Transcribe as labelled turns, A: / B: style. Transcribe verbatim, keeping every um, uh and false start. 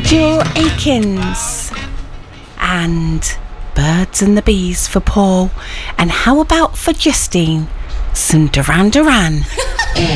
A: Joe Akins. And Birds and the Bees for Paul. And how about for Justine? Some Duran Duran.